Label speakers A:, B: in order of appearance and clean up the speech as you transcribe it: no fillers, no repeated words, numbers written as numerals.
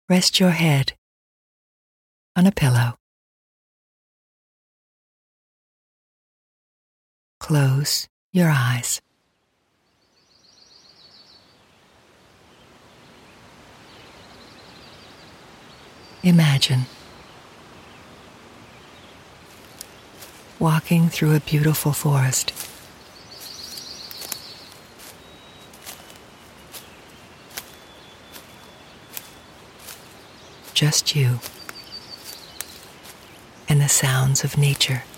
A: Rest your head on a pillow. Close your eyes. Imagine walking through a beautiful forest. Just you and the sounds of nature.